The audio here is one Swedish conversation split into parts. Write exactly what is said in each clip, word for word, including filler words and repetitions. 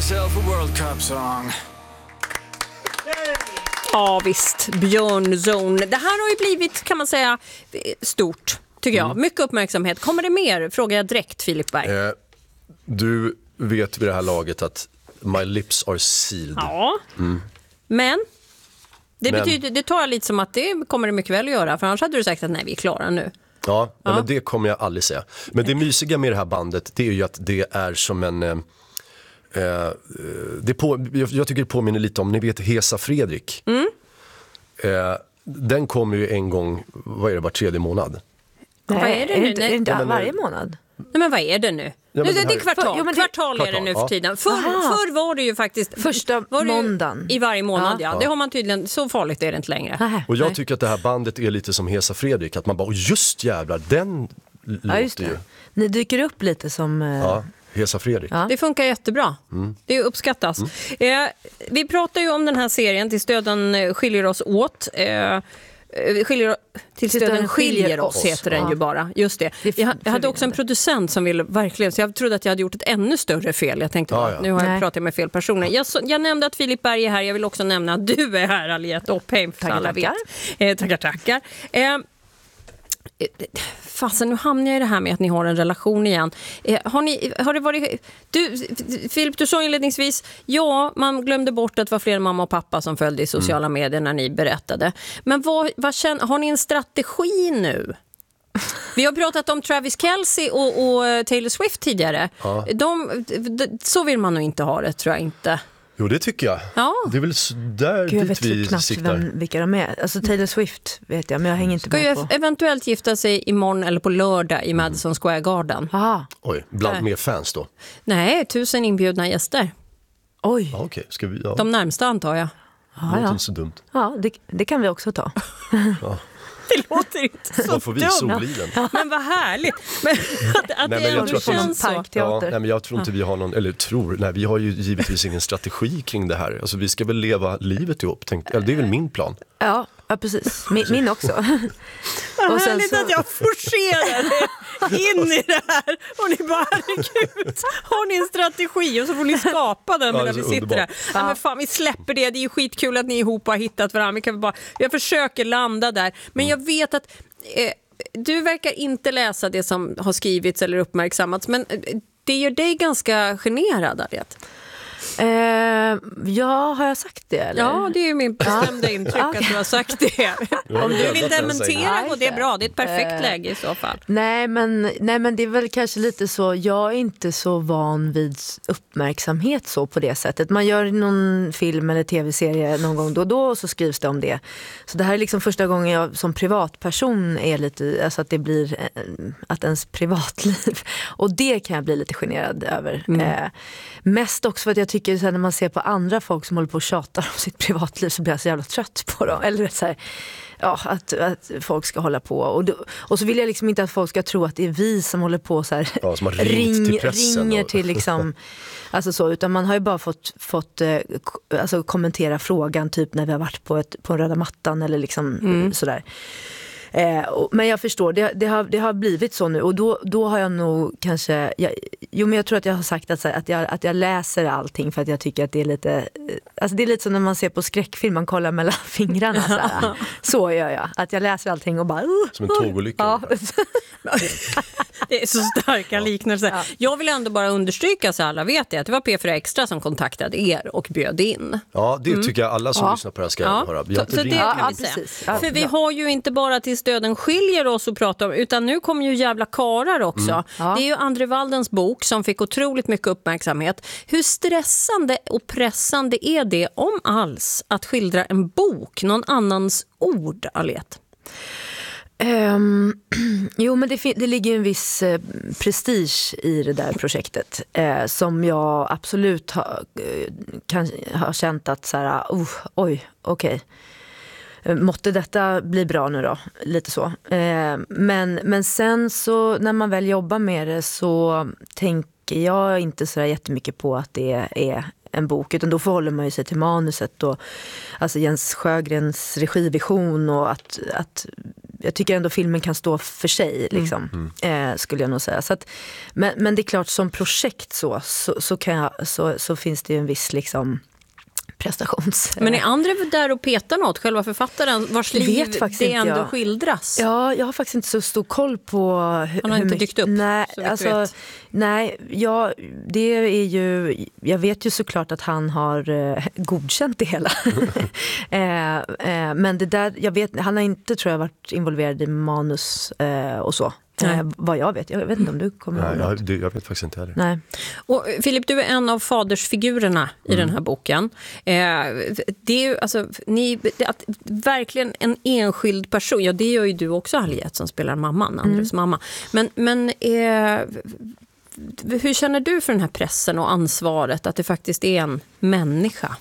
myself a World Cup song. Ja visst, Björnzone. Det här har ju blivit, kan man säga, stort, tycker jag. Mm. Mycket uppmärksamhet. Kommer det mer? Frågar jag direkt, Filip Berg. Eh, du vet vid det här laget att my lips are sealed. Ja, mm. men... Det, men, betyder, det tar jag lite som att det kommer det mycket väl att göra. För annars hade du sagt att nej, vi är klara nu. Ja, ja. Men det kommer jag aldrig säga. Men det mysiga med det här bandet, det är ju att det är som en... Eh, det på, jag, jag tycker det påminner lite om, ni vet, Hesa Fredrik. Mm. Eh, den kommer ju en gång, vad är det, var tredje månad? Nej, vad är det nu? Inte, inte ja, varje månad. Nej, men vad är det nu? Ja, det, det är kvartal, för, jo, det, kvartal är det nu för ja. tiden. För, förr var det ju faktiskt... Första måndagen. I varje månad, ja. ja. Det har man tydligen, så farligt är det inte längre. Aha, och jag nej. tycker att det här bandet är lite som Hesa Fredrik. Att man bara, just jävlar, den ja, låter ju. Ni dyker upp lite som... Uh... Ja. Hesa Fredrik. Ja. Det funkar jättebra. Mm. Det uppskattas. Mm. Eh, vi pratar ju om den här serien Tills döden skiljer oss åt. Eh, skiljer, tills Tills döden skiljer oss, oss heter den ja. ju bara. Just det. det jag, jag hade också en producent som ville verkligen, så jag trodde att jag hade gjort ett ännu större fel. Jag tänkte, ja, ja. nu har jag Nej. pratat med fel personer. Jag, jag nämnde att Filip Berg är här. Jag vill också nämna att du är här, Aliette Oppheim, för alla vet. Eh, tackar, tackar. Eh, Fasen, nu hamnar jag i det här med att ni har en relation igen. Eh, har, ni, har det varit... Du, Filip, du sa inledningsvis, ja, man glömde bort att det var fler mamma och pappa som följde i sociala mm. medier när ni berättade. Men vad, vad känner, har ni en strategi nu? Vi har pratat om Travis Kelce och, och Taylor Swift tidigare. Ja. De, de, så vill man nog inte ha det, tror jag inte. Jo, det tycker jag. Ja. Det är väl där Gud, dit vi knappt siktar. Vem, vilka de är. Alltså Taylor Swift vet jag, men jag hänger inte Ska med på. Ska ju eventuellt gifta sig imorgon eller på lördag i Madison Square Garden. Aha. Oj, bland mer fans då? Nej, tusen inbjudna gäster. Oj. Ja, okej. Ska vi, ja. De närmsta antar jag. Ja, det är inte så dumt. Ja, det, det kan vi också ta. Ja. Det låter inte så dumt. får vi Soliden. Ja. Men vad härligt. Men att, att nej, det men jag tror känns så. Ja, nej, men jag tror inte vi har någon, eller tror, nej, vi har ju givetvis ingen strategi kring det här. Alltså vi ska väl leva livet ihop, tänkt, eller det är väl min plan. Ja, ja precis. Min, min också. Vad och härligt så... att jag forcerar in i det här. Och ni bara, herregud, har ni en strategi? Och så får ni skapa den medan ja, vi sitter underbar. där. Ja. Ja, men fan, vi släpper det. Det är ju skitkul att ni ihop har hittat varandra. Vi kan bara, jag försöker landa där. Men mm. jag vet att eh, du verkar inte läsa det som har skrivits eller uppmärksammats. Men det gör dig ganska generad, Aliette. Eh, ja, har jag sagt det? Eller? Ja, det är min bestämda intryck att du har sagt det. Om du vill dementera, och det är bra. Det är ett perfekt eh, läge i så fall. Nej men, nej, men det är väl kanske lite så. Jag är inte så van vid uppmärksamhet så på det sättet. Man gör någon film eller tv-serie någon gång då och då och så skrivs det om det. Så det här är liksom första gången jag som privatperson är lite, alltså att det blir att ens privatliv. Och det kan jag bli lite generad över. Mm. Eh, mest också för att jag tycker så här, när man ser på andra folk som håller på och tjatar om sitt privatliv så blir jag så jävla trött på dem. Eller så här, ja, att, att folk ska hålla på. Och, då, och så vill jag liksom inte att folk ska tro att det är vi som håller på så här, ja, som har ringt ring, till pressen ringer och... till liksom, alltså så, utan man har ju bara fått, fått eh, alltså kommentera frågan typ när vi har varit på, ett, på en röda mattan eller liksom mm. sådär. Eh, och, men jag förstår, det, det, har, det har blivit så nu och då, då har jag nog kanske, jag, jo men jag tror att jag har sagt att, att, jag, att jag läser allting för att jag tycker att det är lite, alltså det är lite som när man ser på skräckfilm, man kollar mellan fingrarna så, här. Så gör jag, att jag läser allting och bara uh, som en tågolycka. Ja. Det är så starka liknelser. Ja. Jag vill ändå bara understryka så alla vet det, att det var P fyra Extra som kontaktade er och bjöd in. Ja, det mm. tycker jag alla som ja. lyssnar på det här ska ja. höra. Vi har så, så det kan ja, vi säga. Ja, för ja. vi har ju inte bara Tills döden skiljer oss och prata om, utan nu kommer ju jävla karar också. Mm. Ja. Det är ju Andre Waldens bok som fick otroligt mycket uppmärksamhet. Hur stressande och pressande är det, om alls, att skildra en bok, någon annans ord, Aliette? Um, jo, men det, det ligger en viss eh, prestige i det där projektet eh, som jag absolut har, kan, har känt att så här, oh, oj, okej. Okay. Måtte detta bli bra nu då, lite så. Eh, men, men sen så när man väl jobbar med det så tänker jag inte så jättemycket på att det är en bok, utan då förhåller man ju sig till manuset och alltså Jens Sjögrens regivision och att, att jag tycker ändå filmen kan stå för sig liksom, mm. Mm. Eh, skulle jag nog säga. Så att, men, men det är klart, som projekt så, så, så, kan jag, så, så finns det ju en viss liksom prestations... Men är andra där och petar något? Själva författaren vars liv det ändå jag. skildras? Ja, jag har faktiskt inte så stor koll på... Hur, Han har inte dykt upp? Nej, alltså, nej ja, det är ju... Jag vet ju såklart att han har eh, godkänt det hela. eh, eh, men det där, jag vet, han har inte, tror jag, varit involverad i manus eh, och så. Eh, vad jag vet. Jag vet inte om du kommer Nej, ihåg jag, det, jag vet faktiskt inte heller. Nej. Och Filip, du är en av fadersfigurerna i mm. den här boken. Eh, det är ju alltså, ni, att verkligen en enskild person, ja det gör ju du också, Harriet, som spelar mamman, Andres mm. mamma. Men, men eh, hur känner du för den här pressen och ansvaret att det faktiskt är en människa?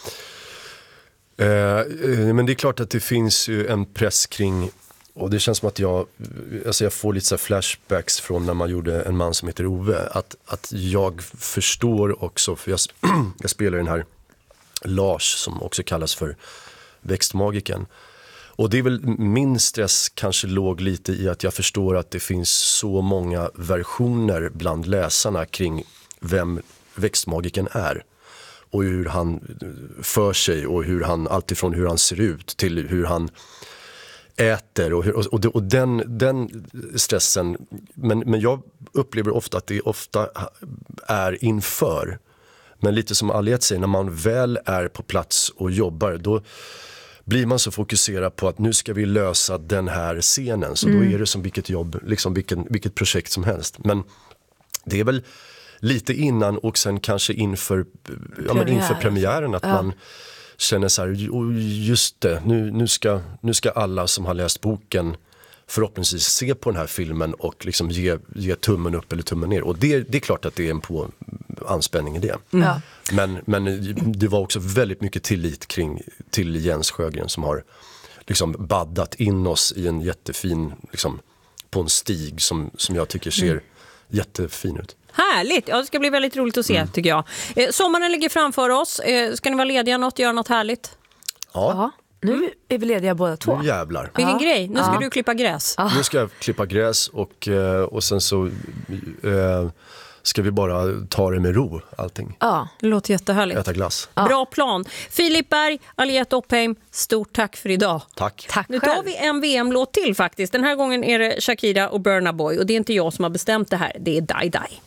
Eh, men det är klart att det finns ju en press kring. Och det känns som att jag, alltså jag får lite så här flashbacks från när man gjorde En man som heter Ove. Att, att jag förstår också, för jag, jag spelar den här Lars som också kallas för växtmagiken. Och det är väl, min stress kanske låg lite i att jag förstår att det finns så många versioner bland läsarna kring vem växtmagiken är. Och hur han för sig och hur han, alltifrån hur han ser ut till hur han äter och, och, och, och den, den stressen, men, men jag upplever ofta att det ofta är inför, men lite som Aliette säger, när man väl är på plats och jobbar, då blir man så fokuserad på att nu ska vi lösa den här scenen, så mm. då är det som vilket jobb, liksom vilken, vilket projekt som helst. Men det är väl lite innan och sen kanske inför, ja, men inför premiären att ja. man känner så här, just det, nu, nu, ska, nu ska alla som har läst boken förhoppningsvis se på den här filmen och liksom ge, ge tummen upp eller tummen ner. Och det, det är klart att det är en på anspänning i det. Mm. Men, men det var också väldigt mycket tillit kring, till Jens Sjögren som har liksom baddat in oss i en jättefin, liksom, på en stig som, som jag tycker ser mm. jättefin ut. Härligt, ja, det ska bli väldigt roligt att se mm. tycker jag. Eh, sommaren ligger framför oss, eh, ska ni vara lediga något, göra något härligt? Ja. Aha. Nu är vi lediga båda två. Nu jävlar. Vilken ja. grej, nu ska ja. du klippa gräs. Ja. Nu ska jag klippa gräs och, och sen så eh, ska vi bara ta det med ro, allting. Ja, det låter jättehärligt. Äta glass. Ja. Bra plan. Filip Berg, Aliette Oppheim, stort tack för idag. Tack. Tack nu själv. tar vi en V M-låt till faktiskt. Den här gången är det Shakira och Burna Boy och det är inte jag som har bestämt det här, det är Dai Dai.